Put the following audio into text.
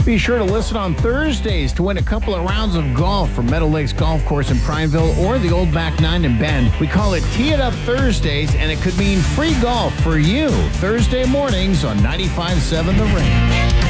Be sure to listen on Thursdays to win a couple of rounds of golf from Meadow Lakes Golf Course in Prineville or the Old Back 9 in Bend. We call it Tee It Up Thursdays, and it could mean free golf for you. Thursday mornings on 95.7 The Ring.